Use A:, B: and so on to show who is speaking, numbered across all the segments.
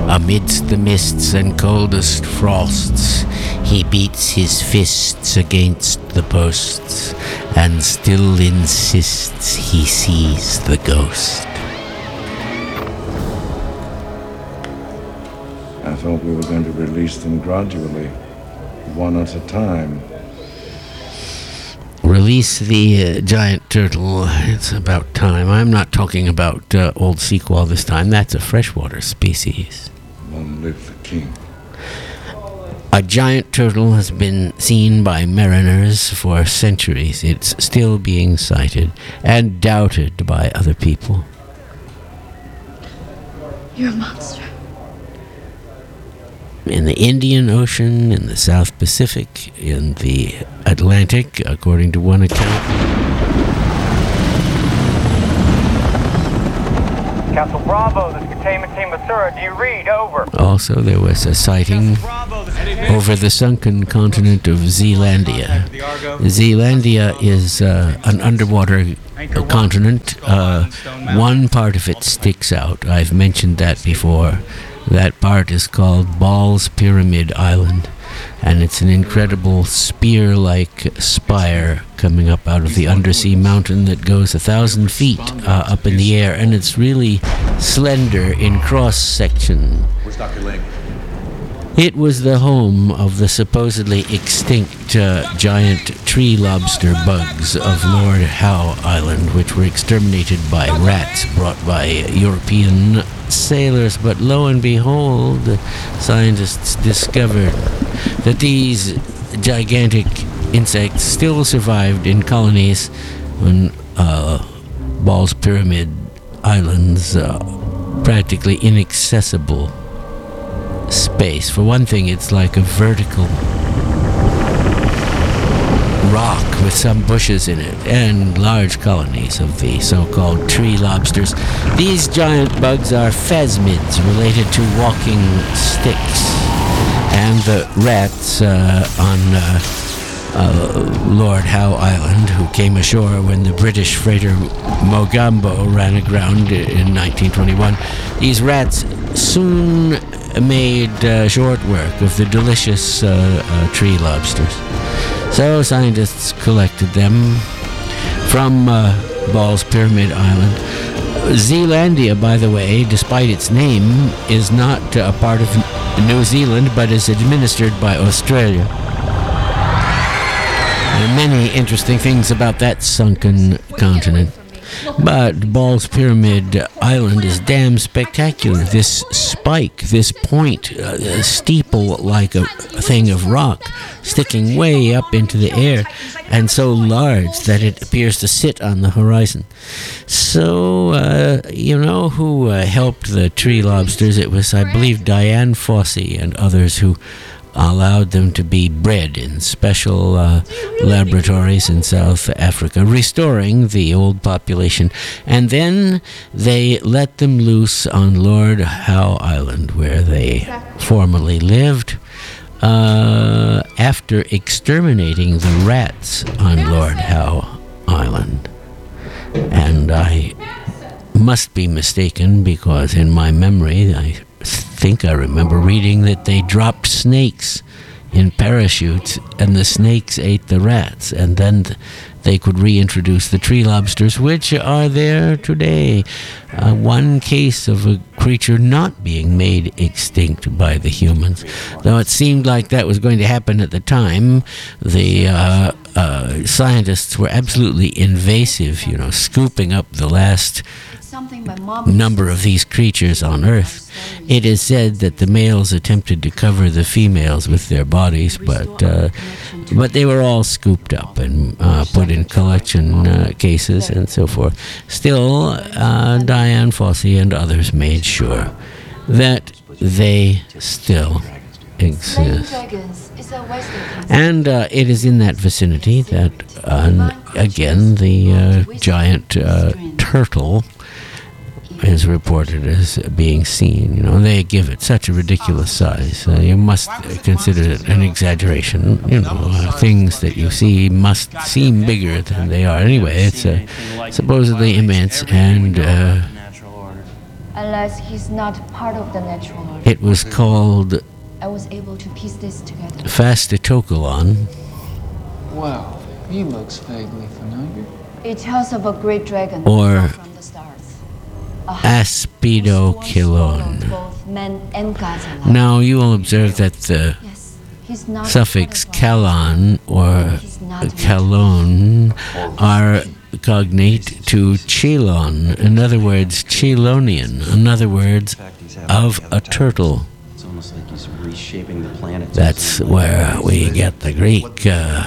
A: Amidst the mists and coldest frosts, he beats his fists against the posts, and still insists he sees the ghost.
B: I thought we were going to release them gradually, one at a time.
A: Release the giant turtle. It's about time. I'm not talking about old sequel this time. That's a freshwater species.
B: Long live the king.
A: A giant turtle has been seen by mariners for centuries. It's still being sighted and doubted by other people.
C: You're a monster.
A: In the Indian Ocean, in the South Pacific, in the Atlantic, according to one account.
D: Castle Bravo, this is Containment Team Masura. Do you read? Over.
A: Also, there was a sighting over the sunken continent of Zealandia. Zealandia is an underwater continent. One part of it sticks out. I've mentioned that before. That part is called Ball's Pyramid Island, and it's an incredible spear-like spire coming up out of the undersea mountain that goes 1,000 feet up in the air, and it's really slender in cross-section.
E: Where's Dr. Ling?
A: It was the home of the supposedly extinct giant tree lobster bugs of Lord Howe Island, which were exterminated by rats brought by European sailors. But lo and behold, scientists discovered that these gigantic insects still survived in colonies on Ball's Pyramid Island's practically inaccessible space. For one thing, it's like a vertical rock with some bushes in it and large colonies of the so-called tree lobsters. These giant bugs are phasmids related to walking sticks, and the rats on Lord Howe Island, who came ashore when the British freighter Mogambo ran aground in 1921. These rats soon made short work of the delicious tree lobsters. So scientists collected them from Ball's Pyramid Island. Zealandia, by the way, despite its name, is not a part of New Zealand, but is administered by Australia. There are many interesting things about that sunken continent. But Ball's Pyramid Island is damn spectacular. This spike, this point, a steeple like a thing of rock sticking way up into the air and so large that it appears to sit on the horizon. So, you know who helped the tree lobsters? It was, I believe, Dian Fossey and others who allowed them to be bred in special laboratories in South Africa, restoring the old population. And then they let them loose on Lord Howe Island, where they formerly lived, after exterminating the rats on Lord Howe Island. And I must be mistaken, because in my memory, I think I remember reading that they dropped snakes in parachutes, and the snakes ate the rats, and then they could reintroduce the tree lobsters, which are there today. One case of a creature not being made extinct by the humans. Though it seemed like that was going to happen at the time, the scientists were absolutely invasive, scooping up the last number of these creatures on Earth. It is said that the males attempted to cover the females with their bodies, but they were all scooped up and put in collection cases and so forth. Still, Dian Fossey and others made sure that they still exist. And it is in that vicinity that, again, the giant turtle is reported as being seen. They give it such a ridiculous size. You must consider it an exaggeration. Things that you see must seem bigger than they are. Anyway, it's supposedly immense, and
C: Unless he's not part of the natural order.
A: It was called
C: I was able to piece this together.
A: Fastetokolan.
E: Wow, he looks vaguely familiar.
C: It tells of a great dragon
A: Or
C: from the stars. A hunter
A: Aspidokilon.
C: both men and gods alike.
A: Now you will observe that the
C: Yes, he's not
A: suffix
C: part of our
A: kalan or
C: He's not
A: kalon are cognate to Chilon. In other words, Chilonian. In other words, of a turtle.
F: It's almost like he's reshaping the planet.
A: That's where we get the Greek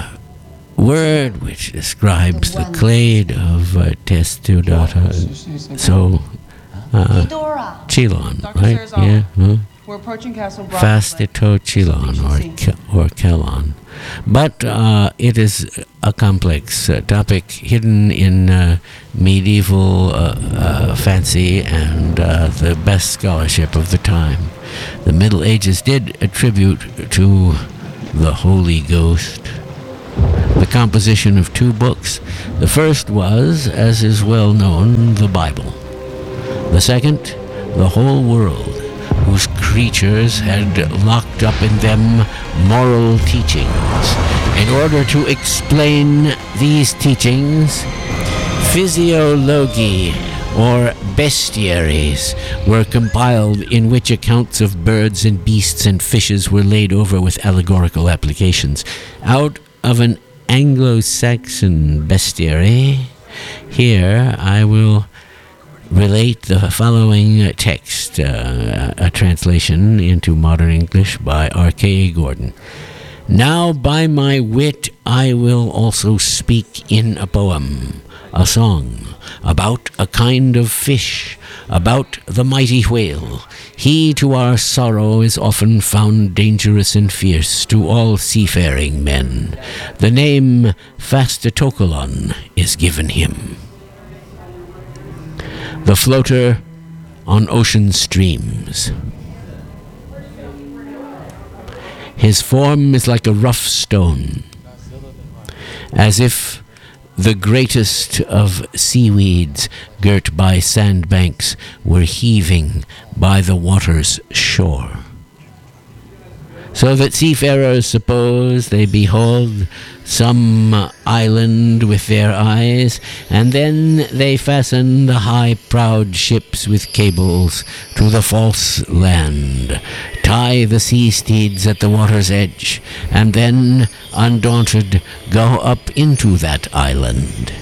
A: word which describes the clade of Testudata. So,
C: Dora.
A: Chilon,
G: Dr.
A: right?
G: Sarazala.
A: Yeah. Huh?
G: We're approaching Castle Bravo.
A: Fastetochilon or Kelon. But it is a complex topic hidden in medieval fancy and the best scholarship of the time. The Middle Ages did attribute to the Holy Ghost the composition of 2 books. The first was, as is well known, the Bible. The second, the whole world, whose creatures had locked up in them moral teachings. In order to explain these teachings, physiology, or bestiaries, were compiled, in which accounts of birds and beasts and fishes were laid over with allegorical applications. Out of an Anglo-Saxon bestiary, here I will relate the following text, a translation into modern English by R.K. Gordon. Now by my wit I will also speak in a poem, a song, about a kind of fish, about the mighty whale. He to our sorrow is often found dangerous and fierce to all seafaring men. The name Fastetokolan is given him. The floater on ocean streams. His form is like a rough stone, as if the greatest of seaweeds girt by sandbanks were heaving by the water's shore. So that seafarers suppose they behold some island with their eyes, and then they fasten the high proud ships with cables to the false land, tie the sea steeds at the water's edge, and then, undaunted, go up into that island.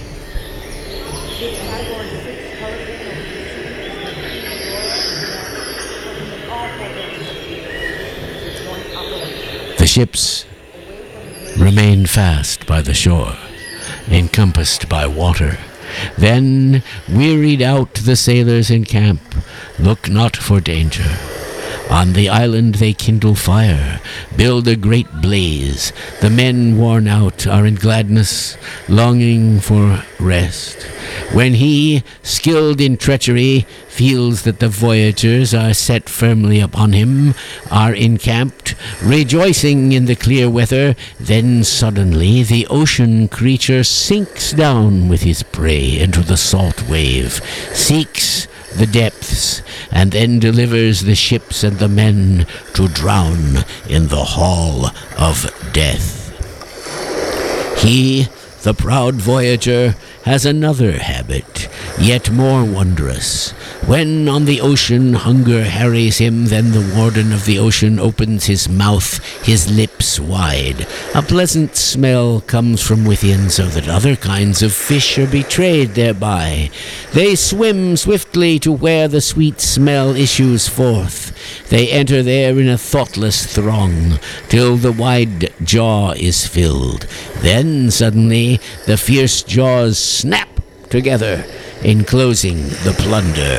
A: The ships remain fast by the shore, encompassed by water. Then, wearied out, the sailors encamp, look not for danger. On the island they kindle fire, build a great blaze. The men, worn out, are in gladness, longing for rest. When he, skilled in treachery, feels that the voyagers are set firmly upon him, are encamped, rejoicing in the clear weather, then suddenly the ocean creature sinks down with his prey into the salt wave, seeks the depths, and then delivers the ships and the men to drown in the hall of death. He, the proud voyager, has another habit, yet more wondrous. When on the ocean hunger harries him, then the warden of the ocean opens his mouth, his lips wide. A pleasant smell comes from within, so that other kinds of fish are betrayed thereby. They swim swiftly to where the sweet smell issues forth. They enter there in a thoughtless throng, till the wide jaw is filled. Then suddenly the fierce jaws snap together, enclosing the plunder.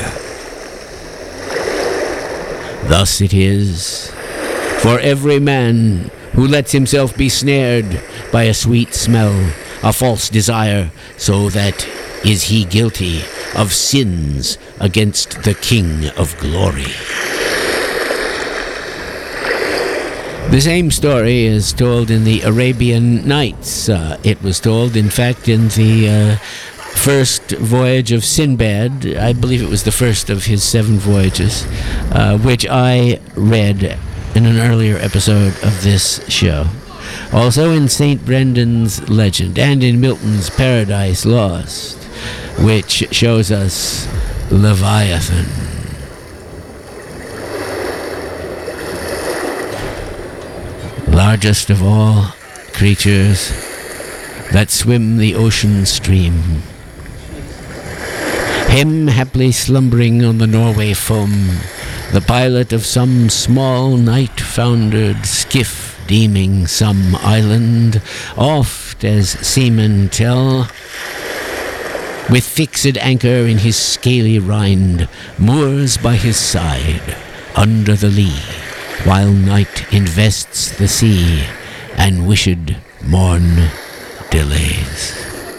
A: Thus it is for every man who lets himself be snared by a sweet smell, a false desire, so that is he guilty of sins against the King of Glory. The same story is told in the Arabian Nights. It was told, in fact, in the first voyage of Sinbad. I believe it was the first of his 7 voyages, which I read in an earlier episode of this show. Also in St. Brendan's Legend and in Milton's Paradise Lost, which shows us Leviathan. Largest of all creatures that swim the ocean stream. Him haply slumbering on the Norway foam, the pilot of some small night-foundered skiff deeming some island, oft as seamen tell, with fixed anchor in his scaly rind, moors by his side under the lee, while night invests the sea and wished morn delays.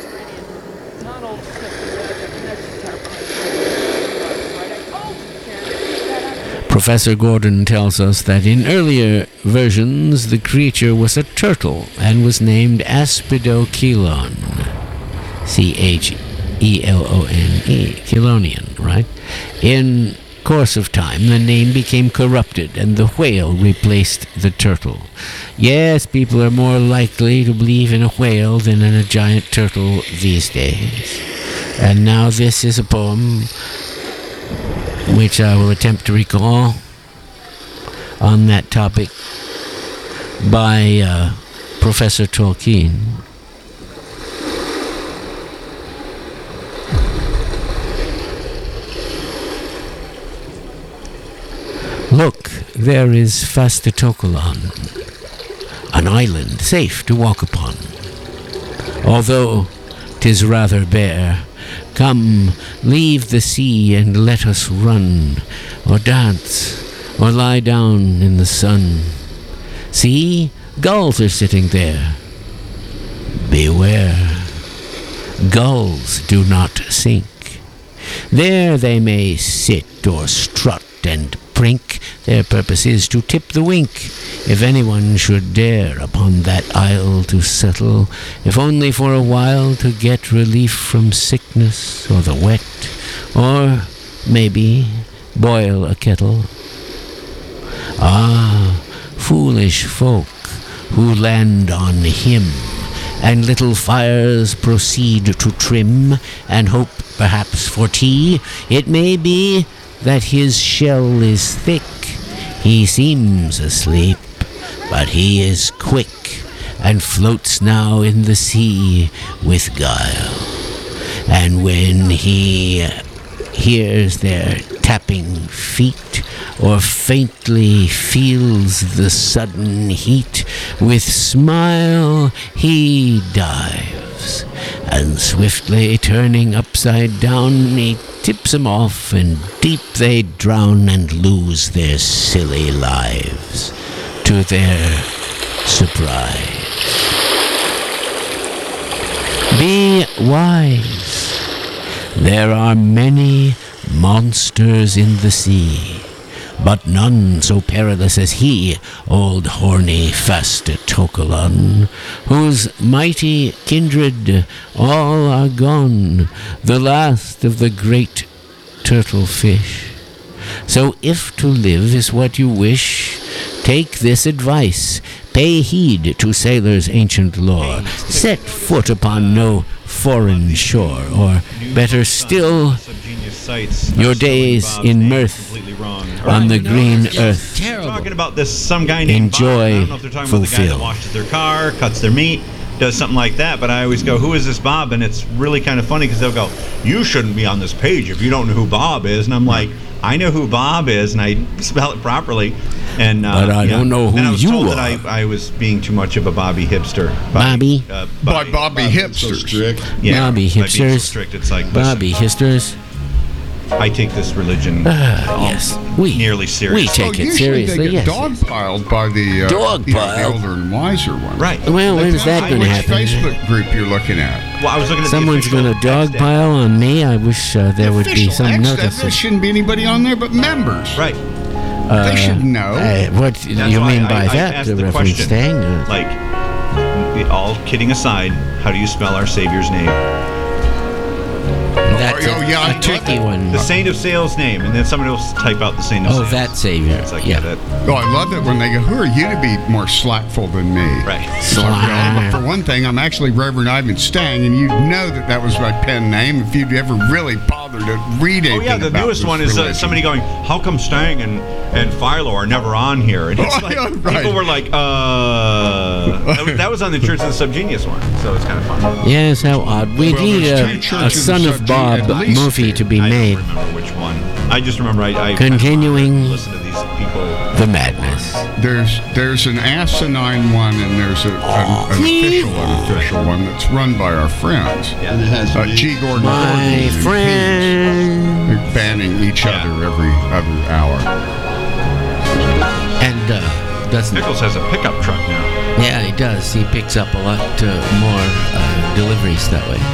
A: Professor Gordon tells us that in earlier versions the creature was a turtle and was named Aspidochelon. Chelone, Chelonian, right? In course of time, the name became corrupted and the whale replaced the turtle. Yes, people are more likely to believe in a whale than in a giant turtle these days. And now this is a poem which I will attempt to recall on that topic by Professor Tolkien. Look, there is Fastetokelon, an island safe to walk upon. Although 'tis rather bare, come, leave the sea and let us run, or dance, or lie down in the sun. See, gulls are sitting there. Beware, gulls do not sink. There they may sit or strut and prink. Their purpose is to tip the wink. If anyone should dare upon that isle to settle, if only for a while to get relief from sickness or the wet, or maybe boil a kettle. Ah, foolish folk who land on him, and little fires proceed to trim, and hope perhaps for tea. It may be that his shell is thick. He seems asleep, but he is quick, and floats now in the sea with guile. And when he hears their tapping feet, or faintly feels the sudden heat, with smile he dives, and swiftly turning upside down, he tips 'em off, and deep they drown and lose their silly lives, to their surprise. Be wise. There are many monsters in the sea, but none so perilous as he, old horny Fastetokelon, whose mighty kindred all are gone, the last of the great turtle fish. So if to live is what you wish, take this advice, pay heed to sailors' ancient lore, set foot upon no foreign shore, or better still, your days in mirth on the green earth.
G: Talking about this, some guy named
A: Enjoy,
G: Bob. I don't know if they're talking about the guy that washes their car, cuts their meat, does something like that, but I always go, who is this Bob? And it's really kind of funny because they'll go, you shouldn't be on this page if you don't know who Bob is. And I'm like, I know who Bob is, and I spell it properly. And
A: but I don't know who
G: and I was
A: you
G: told
A: are.
G: that I was being too much of a Bobby hipster.
A: Bobby?
H: Bobby hipsters.
G: Yeah,
A: Bobby
G: by being so
A: hipsters.
G: strict, it's like,
A: Bobby
G: listen,
A: hipsters.
G: I take this religion
A: Yes, we
G: nearly seriously.
A: We take it
H: Usually
A: seriously.
H: they get
A: Yes.
H: dogpiled by the
A: Dogpiled?
H: the older and wiser ones.
G: Right.
A: Well, when's that going to
H: Which
A: happen?
H: Facebook group you're looking at?
G: Well, I was looking at
A: Someone's
G: the
A: going to dogpile on me. I wish there would be some
H: There
A: notice.
H: shouldn't be anybody on there but members.
G: Right.
H: They should know.
A: What
G: That's
A: you
G: why
A: mean by
G: I
A: that?
G: asked
A: The
G: the
A: reference
G: question.
A: thing?
G: Like, all kidding aside, how do you spell our Savior's name?
A: That's a tricky one.
G: The saint of sales name, and then somebody else type out the saint of sales.
A: Oh, that savior.
G: It's like,
A: yeah.
G: that.
H: Oh, I love it when they go, who are you to be more slackful than me?
G: Right.
H: But for one thing, I'm actually Reverend Ivan Stang, and you'd know that was my pen name if you'd ever really bothered to read anything.
G: Oh, yeah, the
H: about
G: newest
H: this
G: one is
H: religion.
G: somebody going, how come Stang and Philo are never on here? And it's like,
H: right.
G: people were like, that was on the Church of the Subgenius one, so it's kind of fun.
A: Yes, how odd. We
H: Well,
A: need
H: there's two
A: a
H: churches
A: Son
H: of
A: of Bob
H: at least
A: movie
H: two.
A: to be
G: I
A: made.
G: don't remember which one. I just remember I
A: Continuing
G: listen to these people.
A: the madness.
H: There's an asinine one, and there's an unofficial one that's run by our friends.
G: Yeah.
F: And it has
H: G. Gordon
A: My
H: Gordon and
A: friend.
H: Pease. They're banning each other every other hour.
A: And doesn't.
G: Nichols has a pickup truck now.
A: Yeah, he does. He picks up a lot more deliveries that way.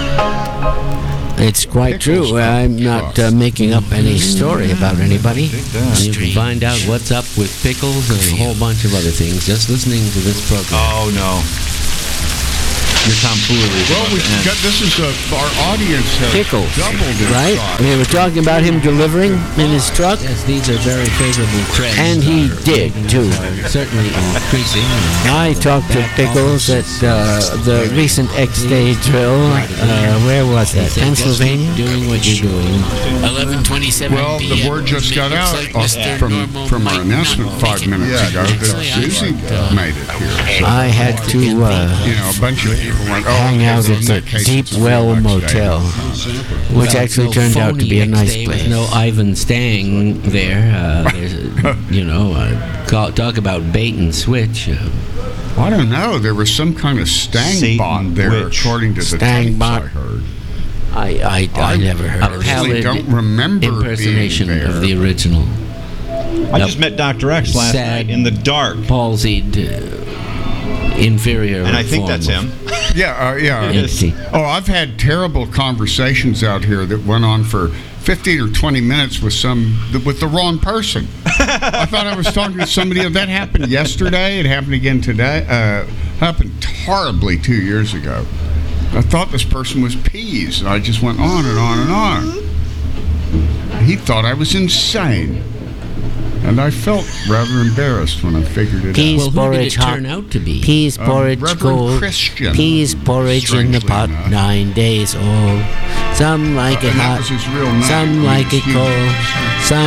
A: It's quite
H: Pickles
A: true. I'm not making up any story about anybody. You can find out what's up with pickles and a whole bunch of other things just listening to this program.
G: Oh, no. Your tomfoolery.
H: Well, this is our audience has
A: Pickles,
H: doubled in
A: right?
H: size.
A: We were talking about him delivering in his truck.
I: Yes, these are very favorable trends.
A: And he did, too.
I: Certainly increasing.
A: I talked to Pickles at the recent X-Day drill. Where was that? Pennsylvania?
I: Doing what you're doing.
A: 11:27
H: Well, the word just got out from our announcement 5 minutes ago that Susie made it here. So,
A: I had to
H: a bunch of people went,
A: hang out at the Deep Well Motel, which actually turned out to be a nice place.
I: No Ivan Stang there.
A: Talk about bait and switch.
H: I don't know. There was some kind of Stang
G: Satan
H: bot there,
G: witch.
H: according to the
A: Stang
H: tapes
A: bot.
H: I heard.
A: I never heard
H: I
A: of it.
H: personally don't remember
A: impersonation
H: being there.
A: of the original.
G: I just met Dr. X last
A: Sad.
G: night in the dark.
A: Palsied, inferior.
G: And I think
A: form
G: that's
A: of
G: him.
H: Yeah.
A: entity.
H: Oh, I've had terrible conversations out here that went on for 15 or 20 minutes with the wrong person. I thought I was talking to somebody. That happened yesterday. It happened again today. Happened horribly 2 years ago. I thought this person was Pease, and I just went on and on and on. He thought I was insane. And I felt rather embarrassed when I figured it
A: Peas
H: out.
I: Well, who did
A: porridge
I: it
A: hot.
I: turn out to be?
A: Peas porridge
H: Reverend
A: cold.
H: Christian,
A: Peas porridge in the
H: strangely
A: pot
H: enough.
A: 9 days old. Some like it
H: And that
A: hot.
H: was his real name.
A: Some
H: He
A: like
H: was
A: it
H: huge.
A: cold. Some